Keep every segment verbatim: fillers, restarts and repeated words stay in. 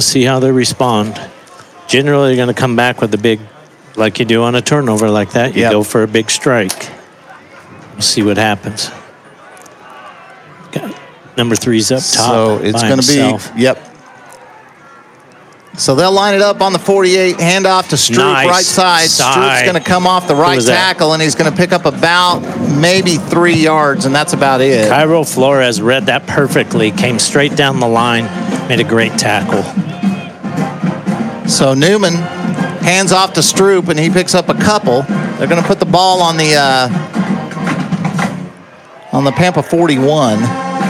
see how they respond. Generally, they're going to come back with a big, like you do on a turnover like that. You yep. go for a big strike. We'll see what happens. Got, number three's up top. So it's going to be, yep. So they'll line it up on the forty-eight, hand off to Stroop, nice. right side. side. Stroop's going to come off the right tackle, and he's going to pick up about maybe three yards, and that's about it. Cairo Flores read that perfectly, came straight down the line, made a great tackle. So Newman hands off to Stroop, and he picks up a couple. They're going to put the ball on the uh, on the Pampa forty-one.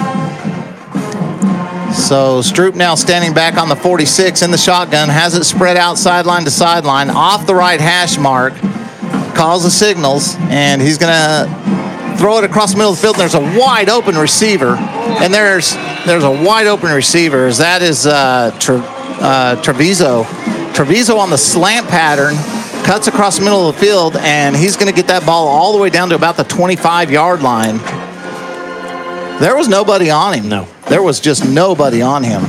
So Stroop now standing back on the forty-six in the shotgun, has it spread out sideline to sideline, off the right hash mark, calls the signals, and he's going to throw it across the middle of the field. There's a wide open receiver, and there's there's a wide open receiver. As that is uh, Tre, uh, Treviso. Treviso on the slant pattern, cuts across the middle of the field, and he's going to get that ball all the way down to about the twenty-five-yard line. There was nobody on him. No. There was just nobody on him.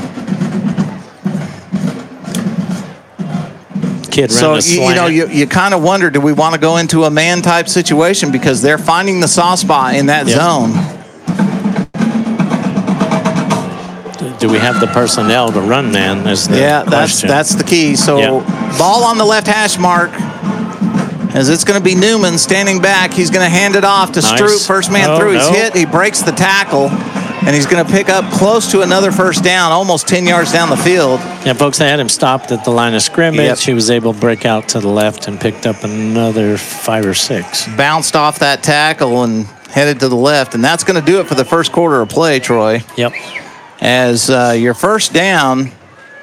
Kid so, ran a you, you know, you, you kind of wonder, do we want to go into a man-type situation? Because they're finding the soft spot in that yep. zone. Do we have the personnel to run man? Is the yeah, that's, that's the key. So, yep. ball on the left hash mark. As it's going to be Newman standing back. He's going to hand it off to nice. Stroop. First man oh, through. He's no. hit. He breaks the tackle. And he's going to pick up close to another first down, almost ten yards down the field. Yeah, folks, they had him stopped at the line of scrimmage. Yep. He was able to break out to the left and picked up another five or six. Bounced off that tackle and headed to the left. And that's going to do it for the first quarter of play, Troy. Yep. As uh, your first down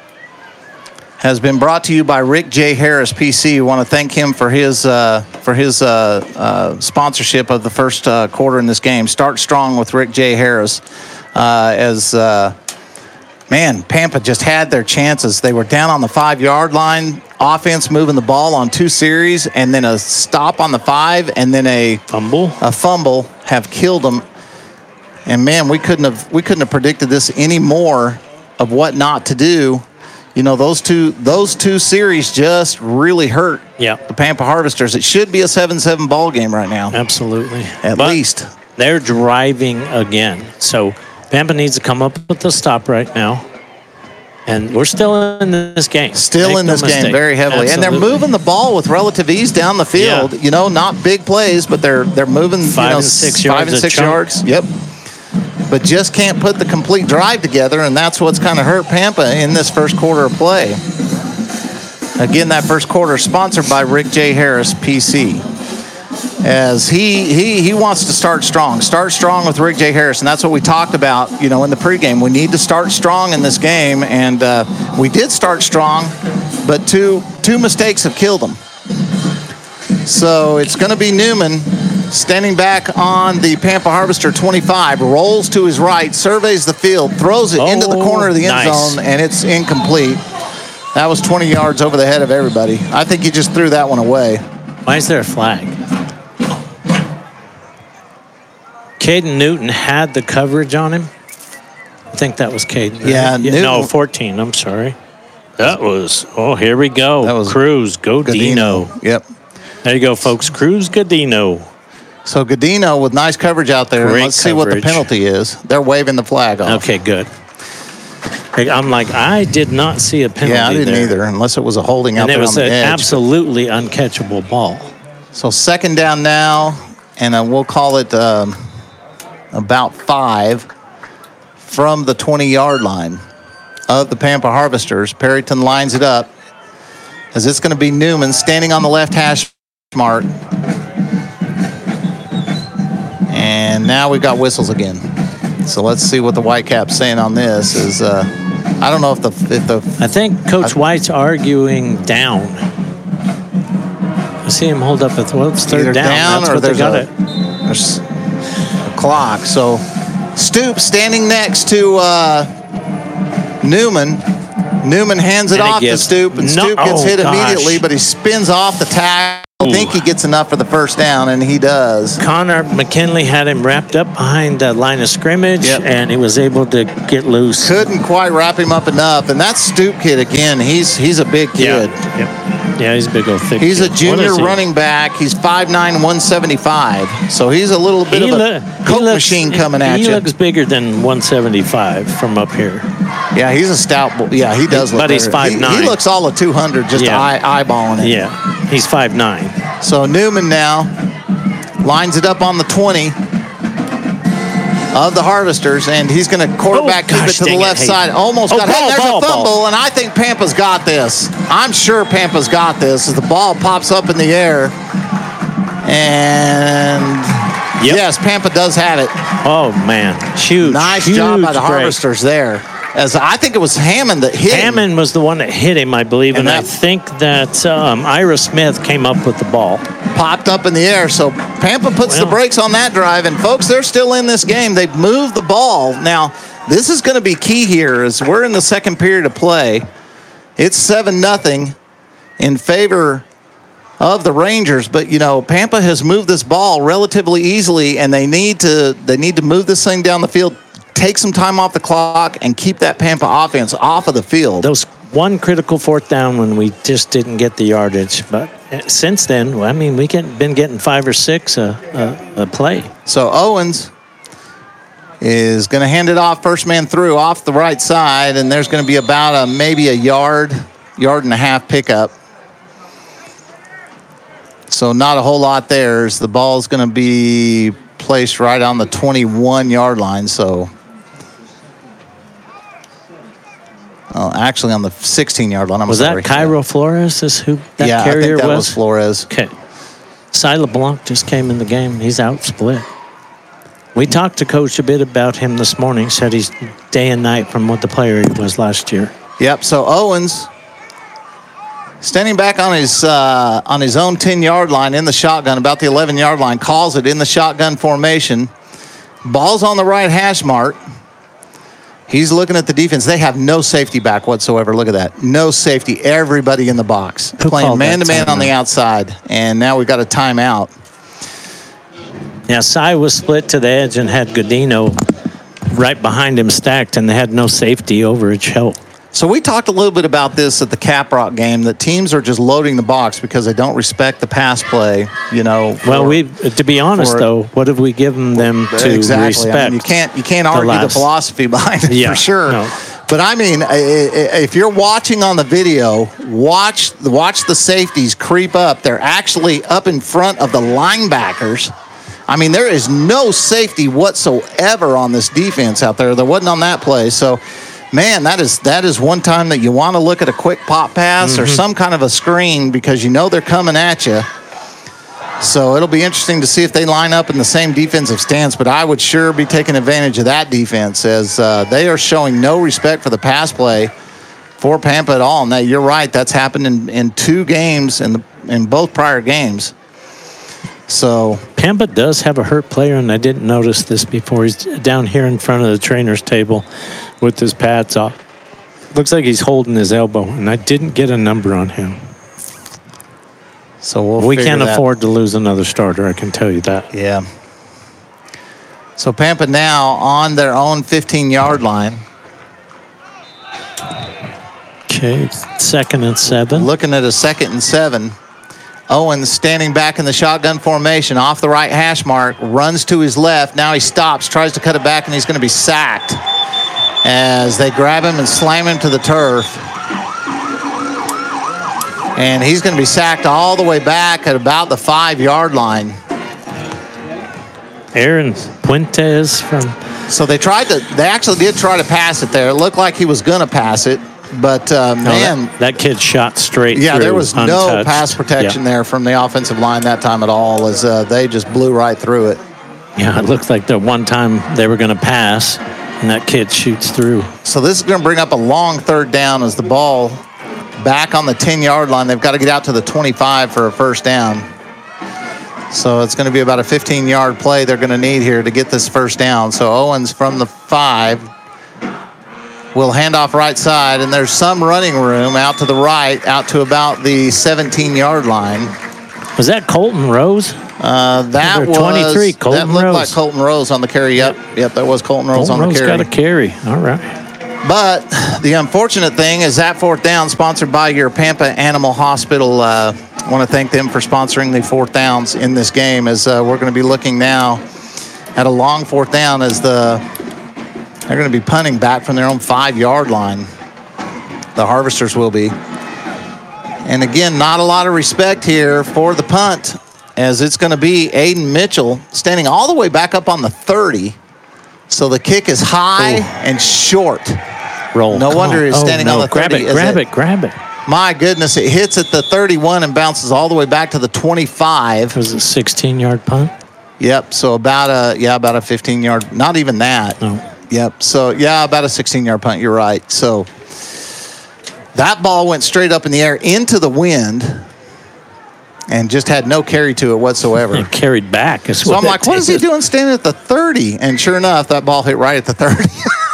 has been brought to you by Rick J. Harris, P C. We want to thank him for his uh, for his uh, uh, sponsorship of the first uh, quarter in this game. Start strong with Rick J. Harris. Uh, as uh, man, Pampa just had their chances. They were down on the five-yard line. Offense moving the ball on two series, and then a stop on the five, and then a fumble. A fumble have killed them. And man, we couldn't have we couldn't have predicted this any more of what not to do. You know, those two those two series just really hurt yeah. the Pampa Harvesters. It should be a seven seven ball game right now. Absolutely. At but least. They're driving again. So Pampa needs to come up with the stop right now. And we're still in this game. Still Make in no this mistake. game very heavily. Absolutely. And they're moving the ball with relative ease down the field. Yeah. You know, not big plays, but they're they're moving five you know, and six five yards. and six chunk. yards. Yep. But just can't put the complete drive together, and that's what's kind of hurt Pampa in this first quarter of play. Again, that first quarter sponsored by Rick J. Harris, P C. As he he he wants to start strong. Start strong with Rick J. Harris, and that's what we talked about, you know, in the pregame. We need to start strong in this game, and uh, we did start strong, but two two mistakes have killed them. So it's going to be Newman standing back on the Pampa Harvester twenty-five, rolls to his right, surveys the field, throws it oh, into the corner of the end nice. zone, and it's incomplete. That was twenty yards over the head of everybody. I think he just threw that one away. Why is there a flag? Caden Newton had the coverage on him. I think that was Caden. Right? Yeah, yeah no, fourteen. I'm sorry. That was, oh, here we go. That was Cruz Godino. Godino. Yep. There you go, folks. Cruz Godino. So Godino with nice coverage out there. Great Let's coverage. see what the penalty is. They're waving the flag off. Okay, good. I'm like, I did not see a penalty. Yeah, I didn't there. either, unless it was a holding out and there on the edge. And it was an absolutely uncatchable ball. So second down now, and uh, we'll call it um, about five from the twenty-yard line of the Pampa Harvesters. Perryton lines it up as it's going to be Newman standing on the left hash mark. And now we've got whistles again. So let's see what the Whitecap's saying on this. Is uh, I don't know if the if the I think Coach I, White's arguing down. I see him hold up a well, it's third down. down That's or what there's they got a, it. There's a clock. So Stoops standing next to uh, Newman. Newman hands it and off gives, to Stoop, and no, Stoop gets oh, hit gosh. immediately, but he spins off the tackle. I think he gets enough for the first down, and he does. Connor McKinley had him wrapped up behind the line of scrimmage, Yep. and he was able to get loose. Couldn't quite wrap him up enough. And that Stoop kid, again, he's he's a big kid. Yeah, yep. yeah he's a big old thick He's kid. a junior What is he? running back. He's five nine, one seventy-five. So he's a little bit He of a loo- coke he looks- machine coming at he you. He looks bigger than one seventy-five from up here. Yeah, he's a stout boy. Yeah, he does look But he's better. five He- nine. He, looks all of two hundred just Yeah. eye, eyeballing it. Yeah, he's five nine. So Newman now lines it up on the twenty of the Harvesters, and he's going to quarterback Oh, keep it gosh, to the dang it. left Hey. side. Almost Oh, got it. ball, There's ball, a fumble, ball. and I think Pampa's got this. I'm sure Pampa's got this as the ball pops up in the air. And Yep. yes, Pampa does have it. Oh, man. Huge. Nice huge job by the break. Harvesters there. As I think it was Hammond that hit him. Hammond was the one that hit him, I believe, and, And I that- think that um, Ira Smith came up with the ball. Popped up in the air. So Pampa puts Well. the brakes on that drive. And folks, they're still in this game. They've moved the ball. Now, this is going to be key here as we're in the second period of play. It's seven nothing in favor of the Rangers. But, you know, Pampa has moved this ball relatively easily, and they need to they need to move this thing down the field, take some time off the clock, and keep that Pampa offense off of the field. Those one critical fourth down when we just didn't get the yardage. But since then, well, I mean, we get, been getting five or six a, a, a play. So Owens is going to hand it off, first man through, off the right side, and there's going to be about a maybe a yard, yard and a half pickup. So not a whole lot there. As the ball is going to be placed right on the twenty-one yard line. So, oh, actually on the sixteen yard line. I'm Was sorry. that Cairo Flores? Is who that Yeah, I carrier think that was, was? Flores. Okay. Cy LeBlanc just came in the game. He's out split. We talked to Coach a bit about him this morning. Said he's day and night from what the player he was last year. Yep. So Owens standing back on his uh, on his own ten yard line in the shotgun, about the eleven yard line, calls it in the shotgun formation. Ball's on the right hash mark. He's looking at the defense. They have no safety back whatsoever. Look at that. No safety. Everybody in the box. Who Playing called that man-to-man on the timeout? outside. And now we've got a timeout. Yeah, Cy was split to the edge and had Godino right behind him stacked, and they had no safety overage help. So we talked a little bit about this at the Caprock game, that teams are just loading the box because they don't respect the pass play, you know. Well, for- we to be honest for- though, what have we given them to exactly. respect? I mean, you can't you can't argue the last- philosophy behind it Yeah, for sure. no. But I mean, i- i- if you're watching on the video, watch watch the safeties creep up. They're actually up in front of the linebackers. I mean, there is no safety whatsoever on this defense out there. There wasn't on that play. So, man, that is that is one time that you want to look at a quick pop pass Mm-hmm. or some kind of a screen because you know they're coming at you. So it'll be interesting to see if they line up in the same defensive stance, but I would sure be taking advantage of that defense as uh, they are showing no respect for the pass play for Pampa at all. Now, you're right. That's happened in, in two games in, the, in both prior games. So, Pampa does have a hurt player, and I didn't notice this before. He's down here in front of the trainer's table with his pads off. Looks like he's holding his elbow, and I didn't get a number on him. so we'll we figure can't that- afford to lose another starter, I can tell you that. Yeah. So Pampa now on their own fifteen yard line, Okay, second and seven. looking at a second and seven. Owens standing back in the shotgun formation off the right hash mark, runs to his left. Now he stops, tries to cut it back, and he's going to be sacked as they grab him and slam him to the turf. And he's going to be sacked all the way back at about the five yard line. Aaron Puentes from So they tried to, they actually did try to pass it there. It looked like he was going to pass it, but uh, no, man, that, that kid shot straight yeah, through, there was no untouched. pass protection Yeah. there from the offensive line that time at all, as uh, they just blew right through it. Yeah, it looked like the one time they were going to pass, and that kid shoots through. So this is going to bring up a long third down as the ball back on the ten yard line. They've got to get out to the twenty-five for a first down. So it's going to be about a fifteen yard play they're going to need here to get this first down. So Owens from the five will hand off right side, and there's some running room out to the right, out to about the seventeen yard line. Was that Colton Rose? Uh, that Number was twenty-three, Colton that looked Rose. like Colton Rose on the carry. Yep, yep, that was Colton Rose Colton on Rose the carry. got a carry. All right. But the unfortunate thing is that fourth down, sponsored by your Pampa Animal Hospital. Uh, I want to thank them for sponsoring the fourth downs in this game, as uh, we're going to be looking now at a long fourth down as the they're going to be punting back from their own five-yard line. The Harvesters will be. And again, not a lot of respect here for the punt, as it's going to be Aiden Mitchell standing all the way back up on the thirty. So the kick is high Ooh. and short. Roll. No Come wonder on. he's Oh, standing no. on the grab thirty. It, Is grab it- it, grab it. My goodness, it hits at the thirty-one and bounces all the way back to the twenty-five. It was a sixteen-yard punt. Yep, so about a, yeah, about a fifteen-yard, not even that. No. Yep, so yeah, about a sixteen-yard punt, you're right. So that ball went straight up in the air into the wind and just had no carry to it whatsoever. It carried back. Is So what I'm like, that what is he did. doing standing at the thirty? And sure enough, that ball hit right at the thirty.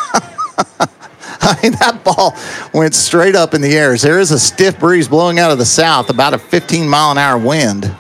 I mean, that ball went straight up in the air. There is a stiff breeze blowing out of the south, about a fifteen mile an hour wind.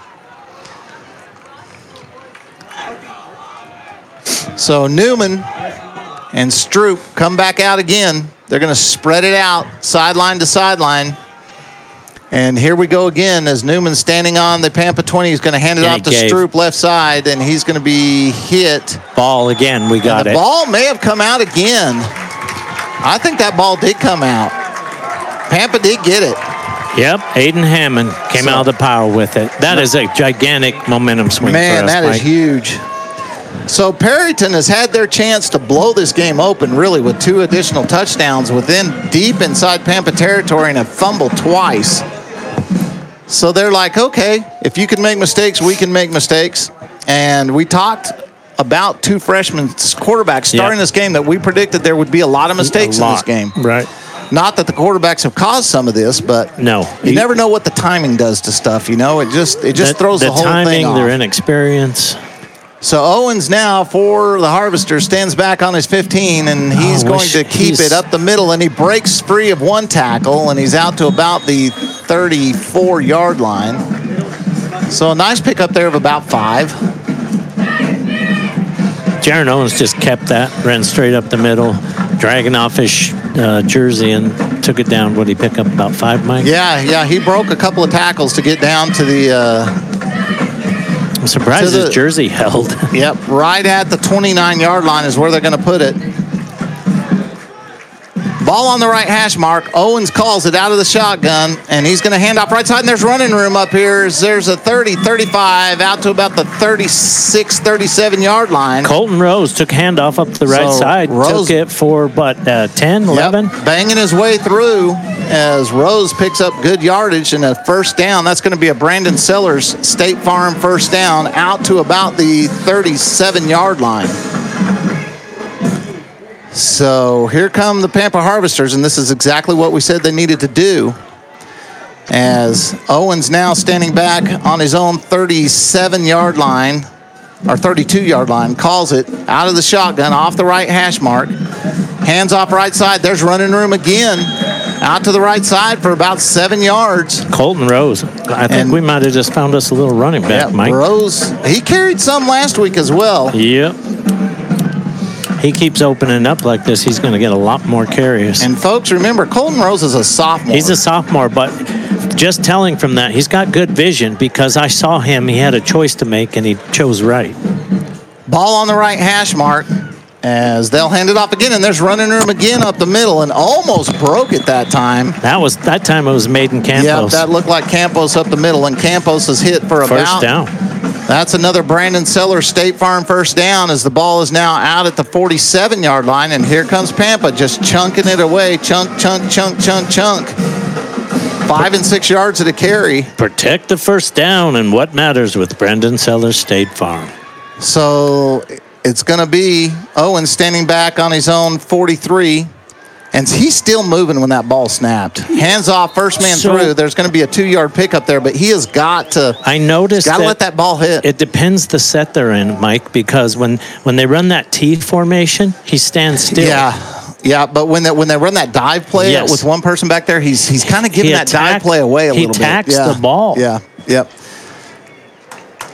So Newman and Stroop come back out again. They're going to spread it out sideline to sideline. And here we go again as Newman's standing on the Pampa twenty. He's going to hand it Yeah, off he to gave. Stroop left side, and he's going to be hit. Ball again. We got And the it. ball may have come out again. I think that ball did come out. Pampa did get it. Yep. Aiden Hammond came So- out of the power with it. That is a gigantic momentum swing Man, for us, that is Mike. huge. So Perryton has had their chance to blow this game open, really, with two additional touchdowns within deep inside Pampa territory and have fumbled twice. So they're like, okay, if you can make mistakes, we can make mistakes. And we talked about two freshman quarterbacks starting Yeah. this game that we predicted there would be a lot of mistakes A in this lot. game. Right. Not that the quarterbacks have caused some of this, but No. you never know what the timing does to stuff. You know, it just it just the, throws the, the whole timing, thing off. their inexperience. So Owens now for the Harvester stands back on his fifteen, and he's Oh, going wish to keep he's- it up the middle, and he breaks free of one tackle, and he's out to about the thirty-four-yard line. So a nice pickup there of about five. Jaron Owens just kept that, ran straight up the middle, dragging off his uh, jersey and took it down. What did he pick up, about five, Mike? Yeah, yeah, he broke a couple of tackles to get down to the, uh, I'm surprised to the- his jersey held. yep, right at the twenty-nine-yard line is where they're going to put it. Ball on the right hash mark. Owens calls it out of the shotgun, and he's going to hand off right side, and there's running room up here. There's a thirty, thirty-five, out to about the thirty-six, thirty-seven-yard line. Colton Rose took handoff up the right So, side, Rose- took it for, what, uh, ten, eleven? Yep, banging his way through as Rose picks up good yardage and a first down. That's going to be a Brandon Sellers State Farm first down out to about the thirty-seven-yard line. So here come the Pampa Harvesters, and this is exactly what we said they needed to do. As Owens now standing back on his own thirty-seven-yard line, or thirty-two-yard line, calls it out of the shotgun off the right hash mark. Hands off right side. There's running room again. Out to the right side for about seven yards. Colton Rose. I think And- we might have just found us a little running back, Yep, Mike. Rose, he carried some last week as well. Yep. He keeps opening up like this, he's going to get a lot more carries. And folks, remember, Colton Rose is a sophomore. He's a sophomore, but just telling from that, he's got good vision because I saw him. He had a choice to make, and he chose right. Ball on the right hash mark as they'll hand it off again, and there's running room again up the middle, and almost broke it that time. That was that time it was Maiden Yeah, Campos. that looked like Campos up the middle, and Campos is hit for First about. down. That's another Brandon Sellers State Farm first down as the ball is now out at the forty-seven-yard line, and here comes Pampa just chunking it away. Chunk, chunk, chunk, chunk, chunk. Five and six yards at a carry. Protect the first down and what matters with Brendan Sellers State Farm. So it's going to be Owen standing back on his own forty-three. And he's still moving when that ball snapped. Hands off, first man So- through. There's going to be a two-yard pickup there, but he has got to I noticed got to that let that ball hit. it depends the set they're in, Mike, because when, when they run that T formation, he stands still. Yeah, yeah, but when that when they run that dive play Yes. with one person back there, he's he's kind of giving He that dive attacked- play away a he little attacks bit. Yeah. the ball. Yeah, yep.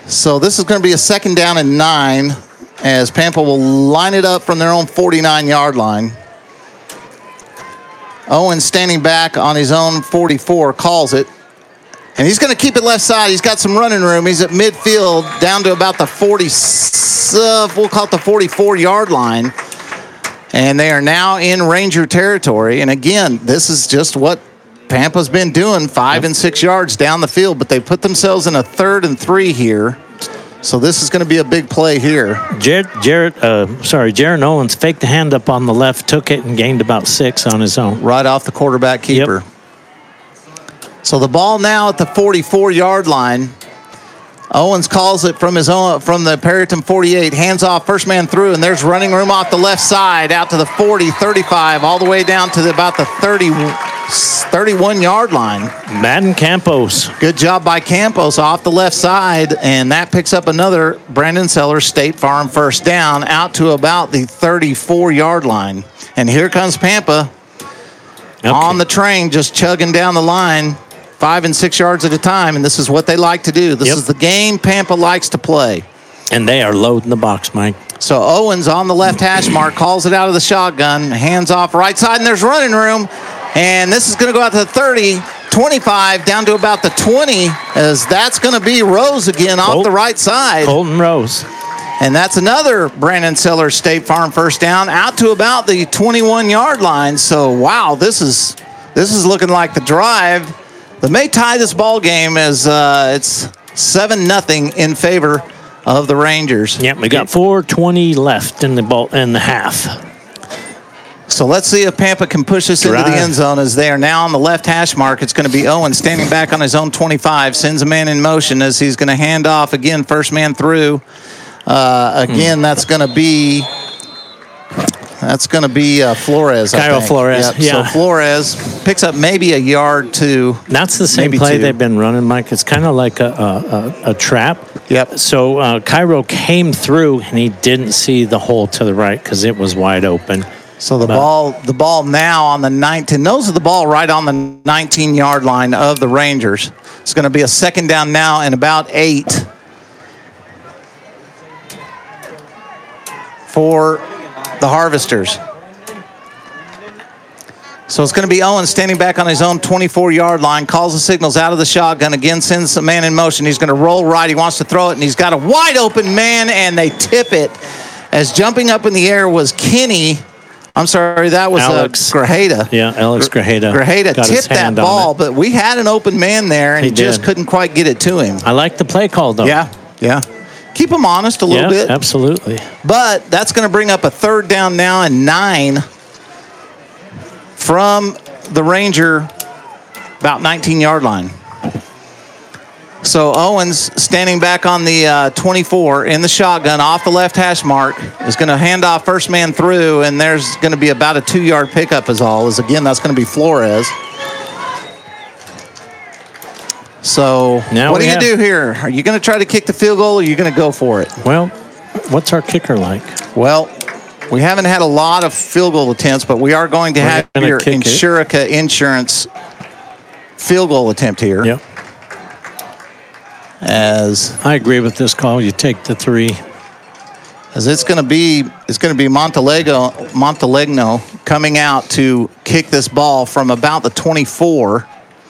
So this is going to be a second down and nine as Pampa will line it up from their own forty-nine-yard line. Owens standing back on his own forty-four, calls it. And he's going to keep it left side. He's got some running room. He's at midfield down to about the forty, uh, we'll call it the forty-four-yard line. And they are now in Ranger territory. And again, this is just what Pampa's been doing, five and six yards down the field. But they put themselves in a third and three here. So this is going to be a big play here. Jared, Jared uh, sorry, Jaron Owens faked the hand up on the left, took it, and gained about six on his own. Right off the quarterback keeper. Yep. So the ball now at the forty-four-yard line. Owens calls it from his own, from the Perryton forty-eight, hands off, first man through, and there's running room off the left side out to the forty, thirty-five, all the way down to the, about the thirty, thirty-one-yard line. Madden Campos. Good job by Campos off the left side, and that picks up another Brandon Sellers State Farm first down out to about the thirty-four-yard line. And here comes Pampa okay. on the train, just chugging down the line. Five and six yards at a time, and this is what they like to do. This yep. is the game Pampa likes to play. And they are loading the box, Mike. So Owens on the left hash mark, calls it out of the shotgun, hands off right side, and there's running room. And this is going to go out to the thirty, twenty-five, down to about the twenty, as that's going to be Rose again Colt, off the right side. Colton Rose. And that's another Brandon Sellers State Farm first down, out to about the twenty-one-yard line. So, wow, this is this is looking like the drive that may tie this ball game as uh, it's seven nothing in favor of the Rangers. Yep, we got four twenty left in the ball in the half. So let's see if Pampa can push us Drive. into the end zone as they are now on the left hash mark. It's going to be Owen standing back on his own twenty-five, sends a man in motion as he's going to hand off again, first man through. Uh, again, mm. that's going to be That's going to be uh, Flores. Cairo Flores. Yep. Yeah. So Flores picks up maybe a yard two. That's the same play two. They've been running, Mike. It's kind of like a, a, a trap. Yep. So uh, Cairo came through and he didn't see the hole to the right because it was wide open. So the but, ball, the ball now on the nineteen. Those are the ball right on the nineteen-yard line of the Rangers. It's going to be a second down now and about eight for the Harvesters. So it's going to be Owen standing back on his own twenty-four-yard line, calls the signals out of the shotgun, again sends the man in motion. He's going to roll right. He wants to throw it, and he's got a wide open man, and they tip it. As jumping up in the air was Kenny. I'm sorry, that was Alex uh, Grajeda. Yeah, Alex Grajeda. Grajeda tipped that ball, but we had an open man there, and he, he just couldn't quite get it to him. I like the play call, though. Yeah, yeah. Keep him honest a little yeah, bit. Absolutely. But that's going to bring up a third down now and nine from the Ranger about nineteen-yard line. So Owens standing back on the uh, twenty-four in the shotgun off the left hash mark is going to hand off first man through, and there's going to be about a two-yard pickup is all. As again, that's going to be Flores. So now what do you have... do here? Are you going to try to kick the field goal, or are you going to go for it? Well, what's our kicker like? Well, we haven't had a lot of field goal attempts, but we are going to We're have your Insurica Insurance field goal attempt here. Yep. As I agree with this call, you take the three. As it's going to be, it's going to be Montalego, Montalegno coming out to kick this ball from about the twenty-four.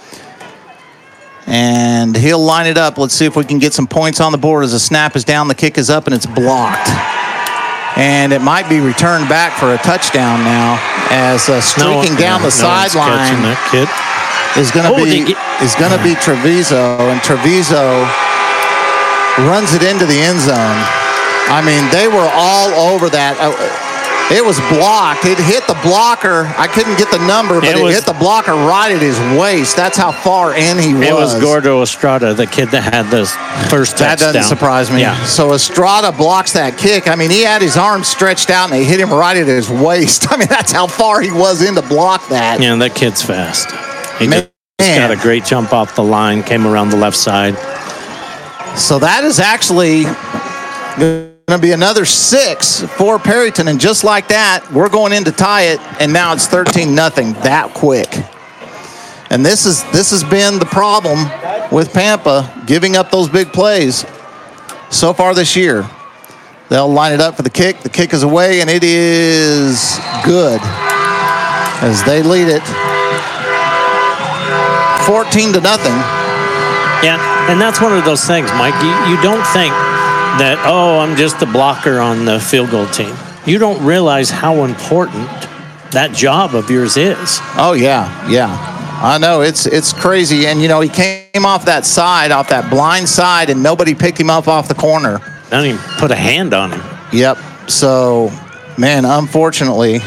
And he'll line it up. Let's see if we can get some points on the board as the snap is down, the kick is up, and it's blocked. And it might be returned back for a touchdown now as uh, streaking no, down no, the no sideline is going to oh, be get... is going to be Treviso, and Treviso runs it into the end zone. I mean, they were all over that. It was blocked. It hit the blocker. I couldn't get the number, but it, it was, hit the blocker right at his waist. That's how far in he was. It was Gordo Estrada, the kid that had the first touchdown. That doesn't surprise me. Yeah. So Estrada blocks that kick. I mean, he had his arms stretched out, and they hit him right at his waist. I mean, that's how far he was in to block that. Yeah, that kid's fast. He Man. just got a great jump off the line, came around the left side. So that is actually going to be another six for Perryton, and just like that, we're going in to tie it, and now it's thirteen nothing that quick. And this is this has been the problem with Pampa, giving up those big plays. so far this year. They'll line it up for the kick. The kick is away, and it is good as they lead it fourteen to nothing. Yeah, and that's one of those things, Mike. You, you don't think that, oh, I'm just a blocker on the field goal team. You don't realize how important that job of yours is. Oh, yeah, yeah. I know, it's it's crazy. And, you know, he came off that side, off that blind side, and nobody picked him up off the corner. Don't even put a hand on him. Yep. So, man, unfortunately,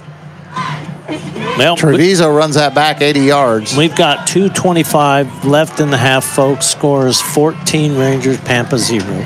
well, Treviso runs that back eighty yards. We've got two twenty-five left in the half, folks. Scores fourteen Rangers, Pampa zero.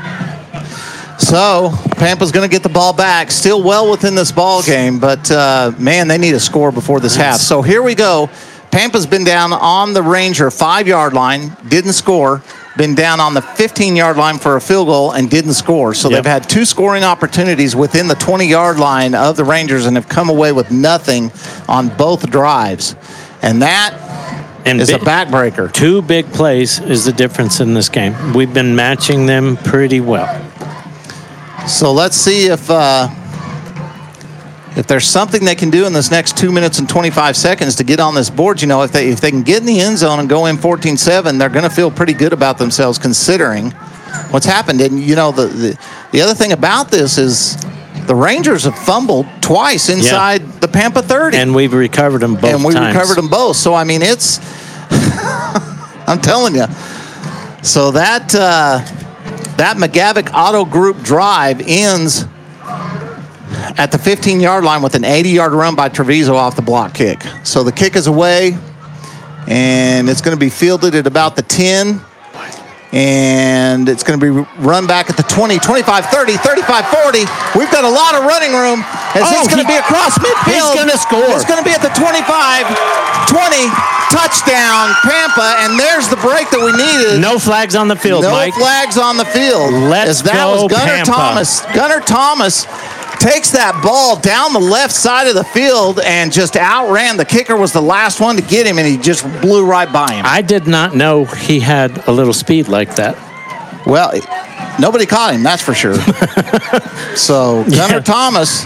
So, Pampa's going to get the ball back. Still well within this ball game, but, uh, man, they need a score before this half. So, here we go. Pampa's been down on the Ranger five-yard line, didn't score. Been down on the fifteen-yard line for a field goal and didn't score. So yep. They've had two scoring opportunities within the twenty-yard line of the Rangers and have come away with nothing on both drives. And that and is big, a backbreaker. Two big plays is the difference in this game. We've been matching them pretty well. So let's see if uh, if there's something they can do in this next two minutes and twenty-five seconds to get on this board. You know, if they if they can get in the end zone and go in fourteen seven, they're going to feel pretty good about themselves considering what's happened. And, you know, the, the, the other thing about this is the Rangers have fumbled twice inside yeah. the Pampa thirty. And we've recovered them both And we've times. recovered them both. So, I mean, it's – I'm telling you. So that, uh, that McGavick Auto Group drive ends – at the fifteen-yard line with an eighty-yard run by Treviso off the block kick. So the kick is away, and it's going to be fielded at about the ten, and it's going to be run back at the twenty, twenty-five, thirty, thirty-five, forty. We've got a lot of running room as oh, it's going to be across midfield. He's going to score. It's going to be at the twenty-five, twenty, touchdown, Pampa, and there's the break that we needed. No flags on the field, no Mike. No flags on the field. Let's as that go, was Gunnar Pampa. Thomas. Gunnar Thomas takes that ball down the left side of the field and just outran. The kicker was the last one to get him, and he just blew right by him. I did not know he had a little speed like that. Well, nobody caught him, that's for sure. So, Gunnar yeah. Thomas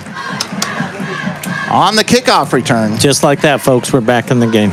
on the kickoff return. Just like that, folks, we're back in the game.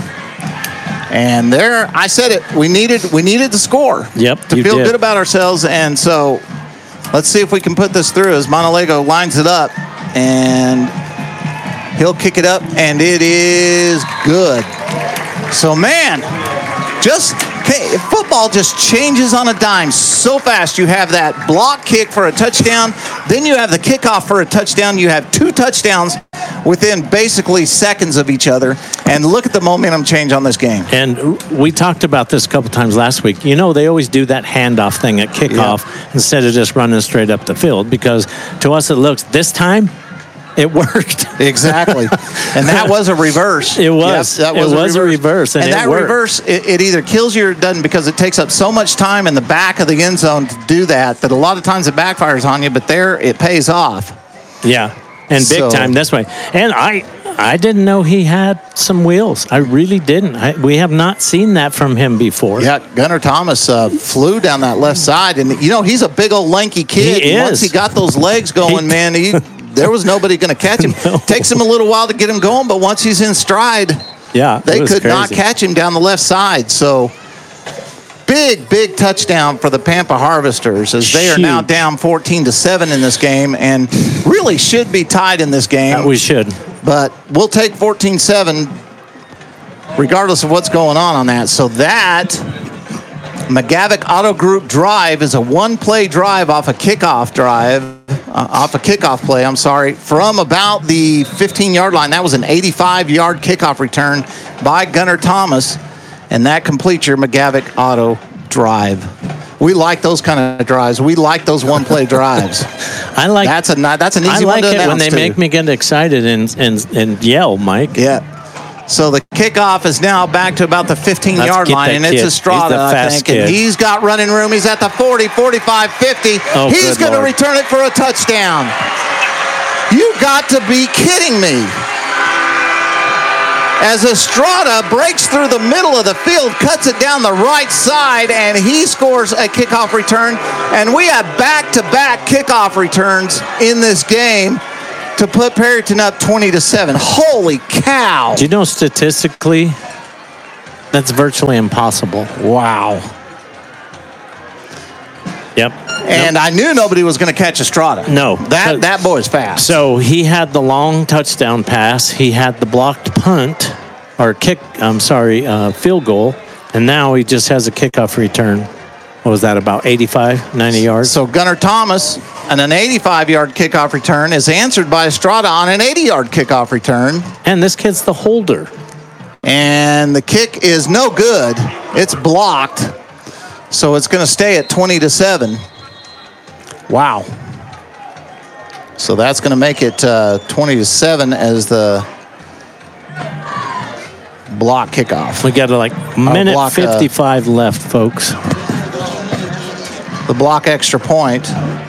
And there, I said it, we needed we needed the score. Yep, to you feel did. good about ourselves, and so let's see if we can put this through as Montalego lines it up, and he'll kick it up, and it is good. So, man, just football just changes on a dime so fast. You have that block kick for a touchdown, then you have the kickoff for a touchdown. You have two touchdowns within basically seconds of each other, and look at the momentum change on this game. And we talked about this a couple times last week. You know, they always do that handoff thing at kickoff yeah. instead of just running straight up the field, because to us it looks, this time, it worked. Exactly. And that was a reverse. It was. Yep, that was it a was reverse. a reverse. And, and it that worked. reverse, it, it either kills you or it doesn't, because it takes up so much time in the back of the end zone to do that, that a lot of times it backfires on you, but there it pays off. Yeah. And big so, time this way. And I I didn't know he had some wheels. I really didn't. I, we have not seen that from him before. Yeah, Gunnar Thomas uh, flew down that left side. And, you know, he's a big old lanky kid. He is. Once he got those legs going, he, man, he... there was nobody going to catch him. No. Takes him a little while to get him going, but once he's in stride, yeah, they could crazy. not catch him down the left side. So big, big touchdown for the Pampa Harvesters as they are now down fourteen to seven in this game and really should be tied in this game. Uh, we should. But we'll take fourteen seven regardless of what's going on on that. So that McGavick Auto Group drive is a one-play drive off a kickoff drive, uh, off a kickoff play, I'm sorry, from about the fifteen-yard line. That was an eighty-five-yard kickoff return by Gunnar Thomas, and that completes your McGavick Auto drive. We like those kind of drives. We like those one-play drives. I like that's a that's an easy I like one to it when they too. make me get excited and and and yell, Mike. Yeah. So the kickoff is now back to about the fifteen-yard line, and it's Estrada, I think. Kid. And he's got running room. He's at the forty, forty-five, fifty. Oh, he's going to return it for a touchdown. You got to be kidding me. as Estrada breaks through the middle of the field, cuts it down the right side, and he scores a kickoff return. And we have back-to-back kickoff returns in this game to put Perryton up twenty to seven. Holy cow. Do you know statistically, that's virtually impossible? Wow. Yep. And Nope. I knew nobody was going to catch Estrada. No. That, that boy's fast. So he had the long touchdown pass. He had the blocked punt or kick, I'm sorry, uh, field goal. And now he just has a kickoff return. What was that, about eighty-five, ninety yards? So Gunnar Thomas, and an eighty-five-yard kickoff return, is answered by Estrada on an eighty-yard kickoff return. And this kid's the holder. And the kick is no good. It's blocked. So it's going to stay at twenty to seven. Wow. So that's going to make it uh, twenty to seven as the block kickoff. We got like minute block, uh, fifty-five left, folks. The block extra point.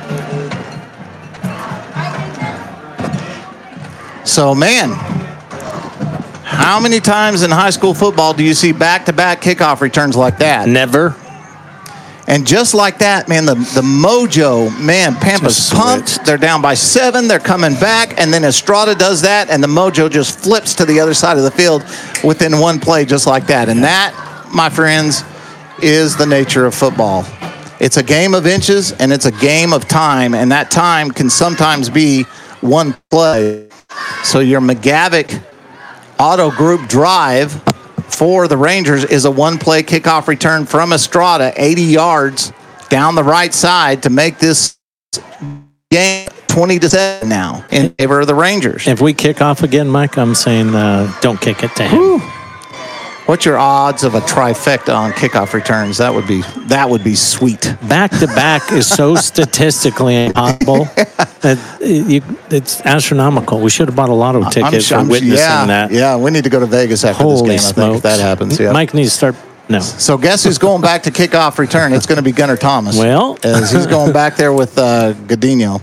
So, man, how many times in high school football do you see back-to-back kickoff returns like that? Never. And just like that, man, the, the mojo, man, Pampa's Just pumped. switched. They're down by seven. They're coming back. And then Estrada does that, and the mojo just flips to the other side of the field within one play just like that. And that, my friends, is the nature of football. It's a game of inches, and it's a game of time. And that time can sometimes be one play. So your McGavick auto group drive for the Rangers is a one-play kickoff return from Estrada, eighty yards down the right side to make this game twenty to seven now in favor of the Rangers. If we kick off again, Mike, I'm saying uh, don't kick it to him. Whew. What's your odds of a trifecta on kickoff returns? That would be that would be sweet. Back to back is so statistically impossible that you, it's astronomical. We should have bought a lotto ticket for I'm- witnessing yeah, that. Yeah, we need to go to Vegas after Holy this game, smokes. I think, if that happens. Yeah. Mike needs to start. No. So guess who's going back to kickoff return? It's going to be Gunnar Thomas. Well. as he's going back there with uh, Godinho.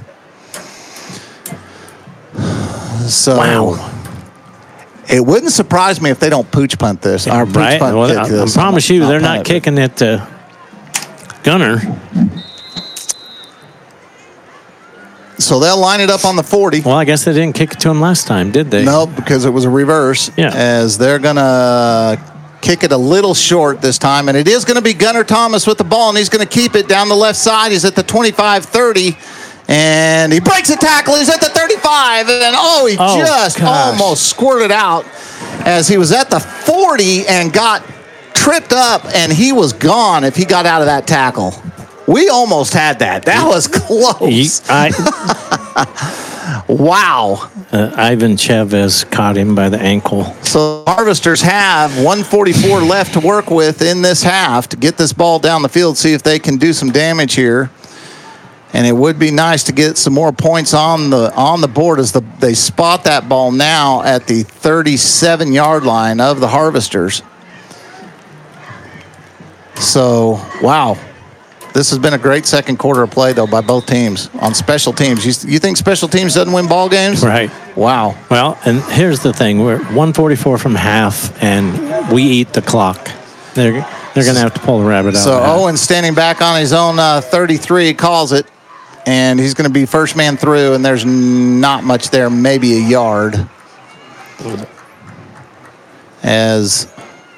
So, Wow. It wouldn't surprise me if they don't pooch punt this. Or pooch Right? punt Well, kick I, I this. promise you, they're punt not it. kicking it to Gunner. So they'll line it up on the forty. Well, I guess they didn't kick it to him last time, did they? Nope, because it was a reverse. Yeah. As they're going to kick it a little short this time. And it is going to be Gunnar Thomas with the ball, and he's going to keep it down the left side. He's at the twenty-five thirty. And he breaks a tackle. He's at the thirty-five. And, oh, he Oh, just gosh. almost squirted out as he was at the forty and got tripped up, and he was gone if he got out of that tackle. We almost had that. That was Ye- close. I, Wow. uh, Ivan Chavez caught him by the ankle. So Harvesters have one forty-four left to work with in this half to get this ball down the field, see if they can do some damage here. And it would be nice to get some more points on the on the board as the they spot that ball now at the thirty-seven-yard line of the Harvesters. So, wow. This has been a great second quarter of play, though, by both teams on special teams. You, you think special teams doesn't win ball games? Right. Wow. Well, and here's the thing. We're one forty-four from half, and we eat the clock. They're, they're going to have to pull the rabbit out. So of the hat. Owen standing back on his own uh, thirty-three calls it, and he's going to be first man through, and there's not much there, maybe a yard. As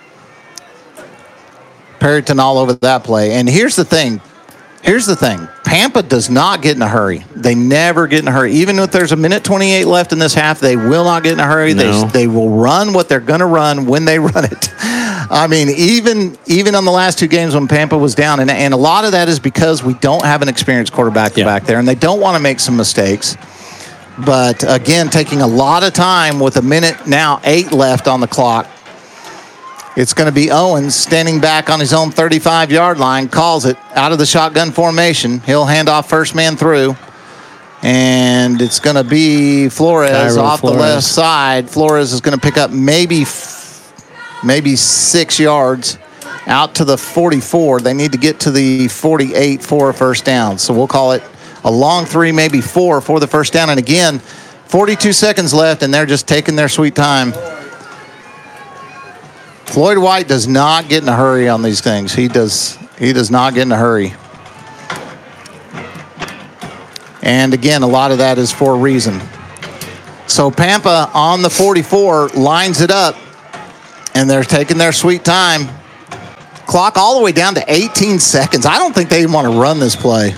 Perryton all over that play. And here's the thing. Here's the thing. Pampa does not get in a hurry. They never get in a hurry. Even if there's a minute twenty-eight left in this half, they will not get in a hurry. No. They, they will run what they're going to run when they run it. I mean, even even on the last two games when Pampa was down, and, and a lot of that is because we don't have an experienced quarterback Yeah. back there, and they don't want to make some mistakes. But, again, taking a lot of time with a minute now, eight left on the clock. It's going to be Owens standing back on his own thirty-five-yard line, calls it out of the shotgun formation. He'll hand off first man through. And it's going to be Flores Cairo off Flores. the left side. Flores is going to pick up maybe maybe six yards out to the forty-four. They need to get to the forty-eight for a first down. So we'll call it a long three, maybe four for the first down. And again, forty-two seconds left, and they're just taking their sweet time. Floyd White does not get in a hurry on these things. He does, he does not get in a hurry. And again, a lot of that is for a reason. So Pampa on the forty-four lines it up, and they're taking their sweet time. Clock all the way down to eighteen seconds. I don't think they even want to run this play.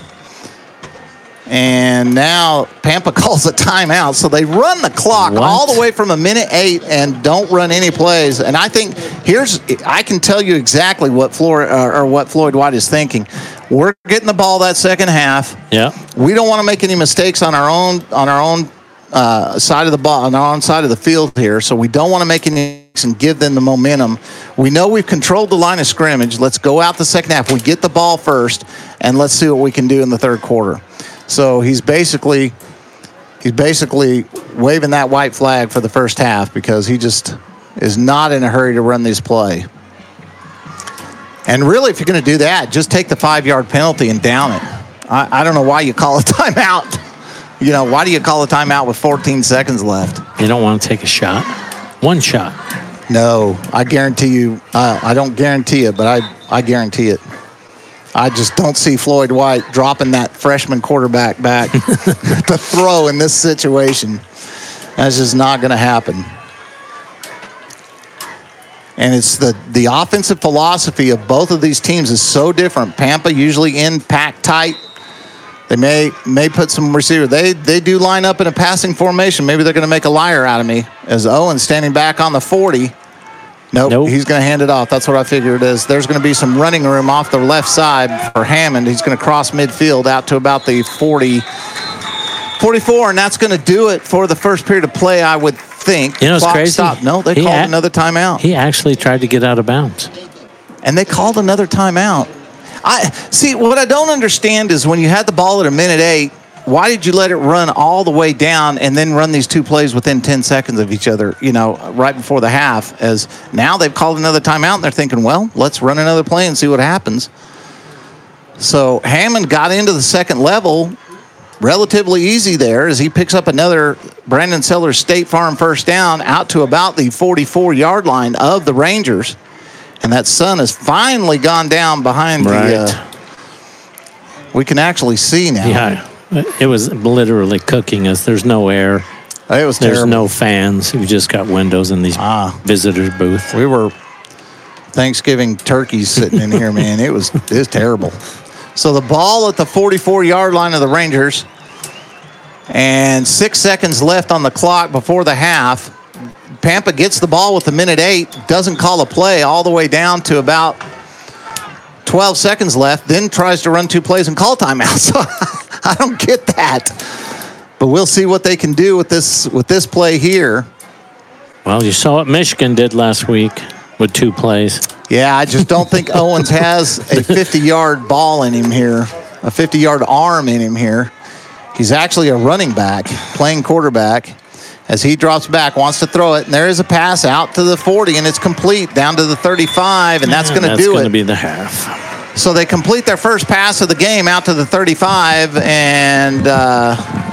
And now Pampa calls a timeout. So they run the clock What? all the way from a minute eight and don't run any plays. And I think here's, I can tell you exactly what Floyd, uh, or what Floyd White is thinking. We're getting the ball that second half. Yeah. We don't want to make any mistakes on our own, on our own uh, side of the ball, on our own side of the field here. So we don't want to make any and give them the momentum. We know we've controlled the line of scrimmage. Let's go out the second half. We get the ball first, and let's see what we can do in the third quarter. So he's basically he's basically waving that white flag for the first half because he just is not in a hurry to run this play. And really, if you're going to do that, just take the five-yard penalty and down it. I, I don't know why you call a timeout. You know, why do you call a timeout with fourteen seconds left? You don't want to take a shot? One shot. No, I guarantee you. Uh, I don't guarantee it, but I, I guarantee it. I just don't see Floyd White dropping that freshman quarterback back to throw in this situation. That's just not going to happen. And it's the, the offensive philosophy of both of these teams is so different. Pampa usually in pack tight. They may may put some receiver. They they do line up in a passing formation. Maybe they're going to make a liar out of me as Owen standing back on the forty. Nope, Nope. He's going to hand it off. That's what I figured it is. There's going to be some running room off the left side for Hammond. He's going to cross midfield out to about the forty, forty-four, and that's going to do it for the first period of play, I would think. You know, it's Clock crazy. stopped. No, they He called a- another timeout. He actually tried to get out of bounds. And they called another timeout. I see, what I don't understand is when you had the ball at a minute eight, why did you let it run all the way down and then run these two plays within ten seconds of each other, you know, right before the half? As now they've called another timeout and they're thinking, well, let's run another play and see what happens. So Hammond got into the second level relatively easy there as he picks up another Brandon Sellers State Farm first down out to about the forty-four-yard line of the Rangers. And that sun has finally gone down behind Right. the uh, we can actually see now. Yeah. It was literally cooking us. There's no air. It was There's terrible. no fans. We've just got windows in these Ah. visitors booth. We were Thanksgiving turkeys sitting in here, man. It was it was terrible. So the ball at the forty-four-yard line of the Rangers, and six seconds left on the clock before the half. Pampa gets the ball with a minute eight, doesn't call a play all the way down to about twelve seconds left, then tries to run two plays and call timeout. So I don't get that. But we'll see what they can do with this with this play here. Well, you saw what Michigan did last week with two plays. Yeah, I just don't think Owens has a fifty-yard ball in him here, a fifty-yard arm in him here. He's actually a running back, playing quarterback. As he drops back, wants to throw it, and there is a pass out to the forty, and it's complete down to the thirty-five, and that's going to do That's it. going to be the half. So they complete their first pass of the game out to the thirty-five, and uh,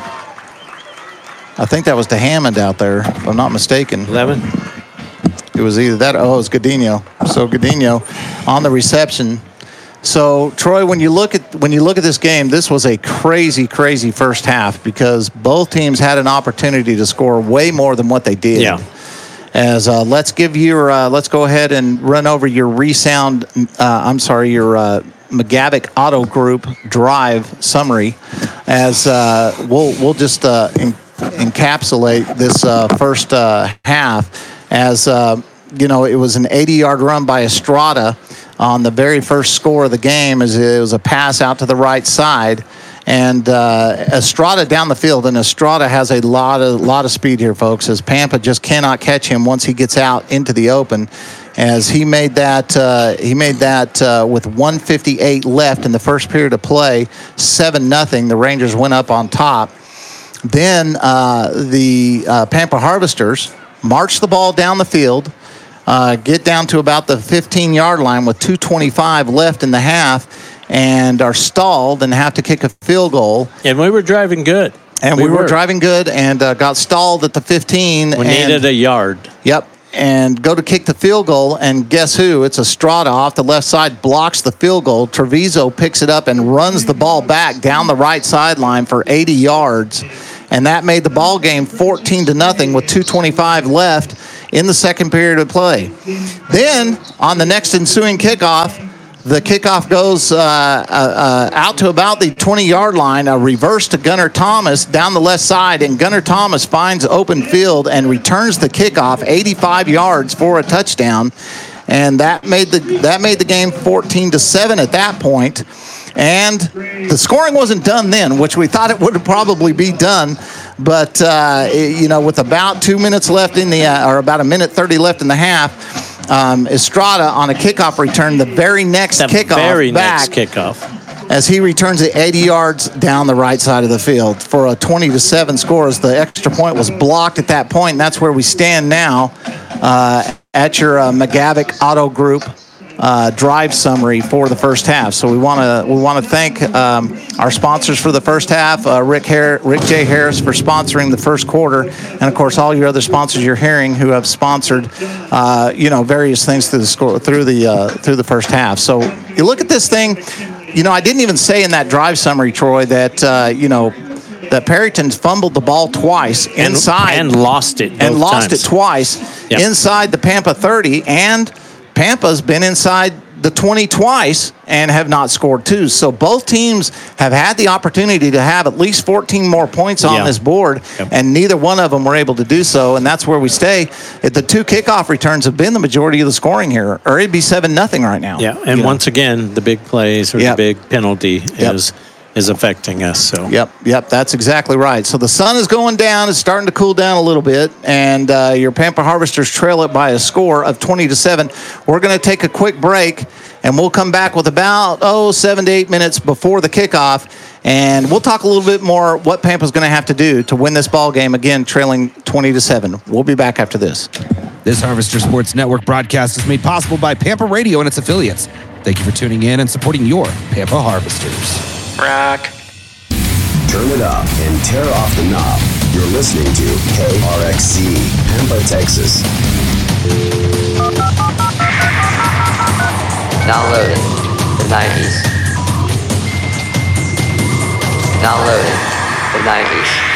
I think that was to Hammond out there, if I'm not mistaken. eleven. It was either that, oh, it was Godinho. So Godinho on the reception. So Troy, when you look at when you look at this game, this was a crazy, crazy first half because both teams had an opportunity to score way more than what they did. Yeah. As uh, let's give your uh, let's go ahead and run over your resound. Uh, I'm sorry, your uh, McGavick Auto Group drive summary. As uh, we'll we'll just uh, en- encapsulate this uh, first uh, half. As uh, you know, it was an eighty-yard run by Estrada on the very first score of the game. As it was a pass out to the right side. And uh, Estrada down the field, and Estrada has a lot of lot of speed here, folks, as Pampa just cannot catch him once he gets out into the open. As he made that, uh, he made that uh, with one fifty-eight left in the first period of play, seven nothing. The Rangers went up on top. Then uh, the uh, Pampa Harvesters marched the ball down the field, uh, get down to about the fifteen-yard line with two twenty-five left in the half, and are stalled and have to kick a field goal. And we were driving good. And we, we were. were driving good and uh, got stalled at the fifteen. We and, needed a yard. Yep. and go to kick the field goal, and guess who? It's Estrada off the left side, blocks the field goal. Treviso picks it up and runs the ball back down the right sideline for eighty yards, and that made the ball game fourteen to nothing with two twenty-five left in the second period of play. Then, on the next ensuing kickoff, the kickoff goes uh, uh, uh, out to about the twenty-yard line, a reverse to Gunnar Thomas down the left side, and Gunnar Thomas finds open field and returns the kickoff eighty-five yards for a touchdown, and that made the that made the game fourteen to seven at that point. And the scoring wasn't done then, which we thought it would probably be done, but uh, it, you know, with about two minutes left in the uh, or about a minute thirty left in the half. Um, Estrada on a kickoff return, the very next the kickoff very back, next kickoff, as he returns it eighty yards down the right side of the field for a twenty to seven score. As the extra point was blocked at that point, and that's where we stand now uh, at your uh, McGavick Auto Group uh, drive summary for the first half. So we want to we want to thank um, our sponsors for the first half, uh, Rick Har- Rick J. Harris for sponsoring the first quarter, and of course all your other sponsors you're hearing who have sponsored uh, you know various things through the score through the uh, through the first half. So you look at this thing. You know, I didn't even say in that drive summary, Troy, that uh, you know that Perryton fumbled the ball twice inside and, and lost it both and lost times. it twice Yep. inside the Pampa thirty, and Pampa's been inside the twenty twice and have not scored two. So both teams have had the opportunity to have at least fourteen more points on Yeah. this board, Yep. and neither one of them were able to do so, and that's where we stay. The two kickoff returns have been the majority of the scoring here, or it'd be seven nothing right now. Yeah, and You know? once again, the big plays or Yep. the big penalty Yep. is is affecting us. So Yep, yep, that's exactly right. So the sun is going down. It's starting to cool down a little bit, and uh, your Pampa Harvesters trail it by a score of twenty to seven. We're going to take a quick break, and we'll come back with about, oh, seven to eight minutes before the kickoff, and we'll talk a little bit more what Pampa's going to have to do to win this ball game, again, trailing twenty to seven. We'll be back after this. This Harvester Sports Network broadcast is made possible by Pampa Radio and its affiliates. Thank you for tuning in and supporting your Pampa Harvesters. Rock. Turn it up and tear off the knob. You're listening to K R X C, Pampa, Texas. Downloading the nineties. Downloading the nineties.